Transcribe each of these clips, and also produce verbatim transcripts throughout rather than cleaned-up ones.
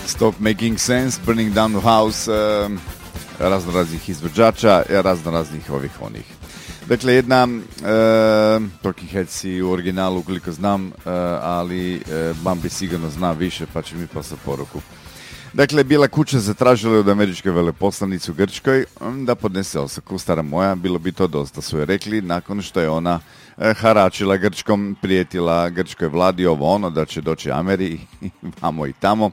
Stop Making Sense, Burning Down the House, uh, razno raznih izvođača, razno raznih ovih onih. Dakle, jedna uh, Talking Heads u originalu, koliko znam, uh, ali uh, Bambi sigurno zna više, pa će mi poslati poruku. Dakle, Bijela kuća zatražila od američke veleposlanice u Grčkoj da podnese ostavku. Stara moja, bilo bi to dosta, su je rekli, nakon što je ona eh, haračila Grčkom, prijetila grčkoj vladi ovo ono, da će doći Ameri i vamo i tamo.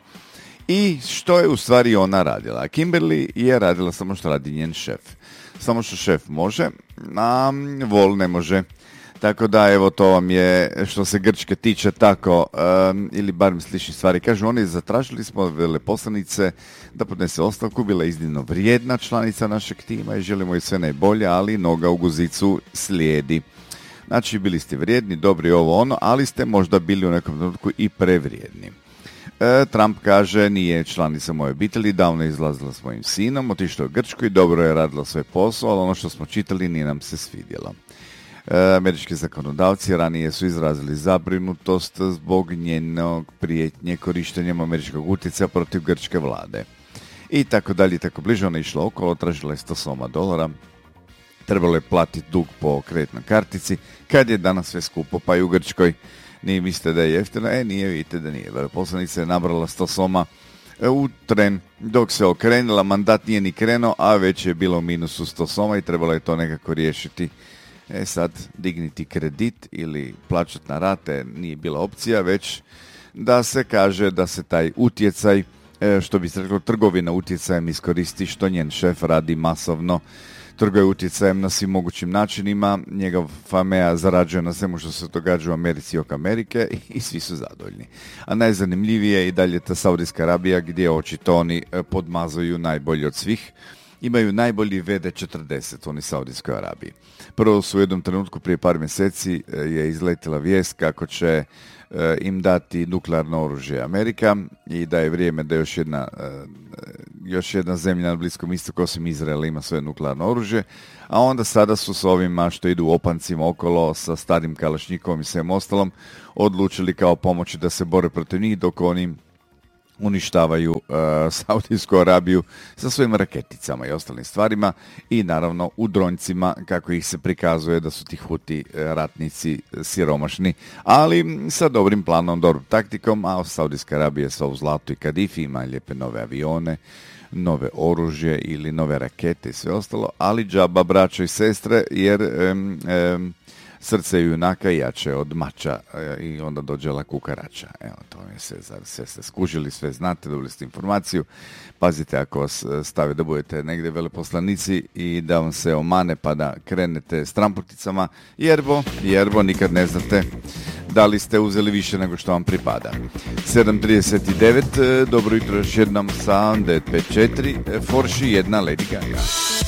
I što je u stvari ona radila? Kimberly je radila samo što radi njen šef. Samo što šef može, a vol ne može. Tako da, evo, to vam je što se Grčke tiče tako, um, ili barem sličnih stvari. Kažu, oni zatražili smo veleposlanice da podnese ostavku, bila je iznimno vrijedna članica našeg tima i želimo joj sve najbolje, ali noga u guzicu slijedi. Znači, bili ste vrijedni, dobri, ovo ono, ali ste možda bili u nekom trenutku i prevrijedni. E, Trump kaže, nije članica moje obitelji, davno je izlazila s mojim sinom, otišla u Grčku i dobro je radila svoj posao, ali ono što smo čitali nije nam se svidjelo. Američki zakonodavci ranije su izrazili zabrinutost zbog njenog prijetnje korištenjem američkog utjecaja protiv grčke vlade. I tako dalje, tako bliže, ona je išla okolo, tražila je sto soma dolara, trebalo je platiti dug po kreditnoj kartici, kad je danas sve skupo, pa i u Grčkoj. Nije mislite da je jeftino, e nije, vidite da nije. Veleposlanica je nabrala sto soma u tren, dok se okrenula, mandat nije ni krenuo, a već je bilo u minusu sto soma i trebalo je to nekako riješiti. E sad, digniti kredit ili plaćati na rate nije bila opcija, već da se kaže da se taj utjecaj, što bi se reklo trgovina utjecajem iskoristi, što njen šef radi masovno, trguje utjecajem na svim mogućim načinima, njegov famea zarađuje na svemu što se događa u Americi i oko Amerike i svi su zadovoljni. A najzanimljivije je i dalje ta Saudijska Arabija gdje očito oni podmazuju najbolji od svih. Imaju najbolji ve de četrdeset, oni Saudijskoj Arabiji. Prvo su u jednom trenutku prije par mjeseci je izletila vijest kako će im dati nuklearno oružje Amerika i da je vrijeme da još jedna, još jedna zemlja na Bliskom istoku osim Izraela ima svoje nuklearno oružje, a onda sada su s ovima što idu opancima okolo sa starim kalašnjikovom i svem ostalom odlučili kao pomoći da se bore protiv njih dok oni uništavaju uh, Saudijsku Arabiju sa svojim raketicama i ostalim stvarima i naravno u dronjcima kako ih se prikazuje da su ti Huti uh, ratnici uh, siromašni, ali sa dobrim planom, dobrom taktikom, a Saudijska Arabija sa u zlatu i kadifi ima lijepe nove avione, nove oružje ili nove rakete i sve ostalo, ali džaba braćo i sestre jer um, um, srce junaka jače od mača i onda dođe la kukarača. Evo, to je sve, sve ste skužili, sve znate, dobili ste informaciju. Pazite ako vas stave da budete negdje veleposlanici i da vam se omane pa da krenete s tramputicama, jerbo, jerbo, nikad ne znate da li ste uzeli više nego što vam pripada. sedam trideset devet, dobro jutro još jednom sa devet pet četiri, Forši jedna Lady Gaga.